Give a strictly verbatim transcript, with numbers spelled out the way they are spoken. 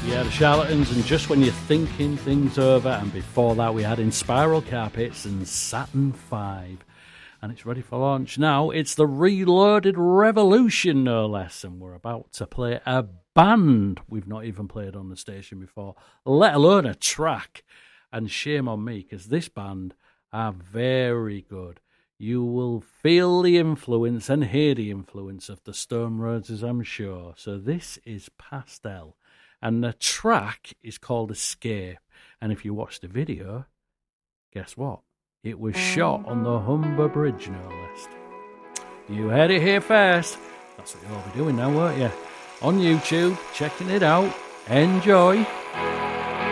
Yeah, the Charlatans, and just when you're thinking things over, and before that we had In Spiral Carpets and Saturn five. And it's ready for launch now. It's the Reloaded Revolution, no less, and we're about to play a band we've not even played on the station before, let alone a track. And shame on me, because this band are very good. You will feel the influence and hear the influence of the Stone Roses, I'm sure. So this is Pastel, and the track is called Escape. And if you watch the video, guess what? It was shot on the Humber Bridge, no less. You heard it here first. That's what you'll all be doing now, won't you? On YouTube, checking it out. Enjoy.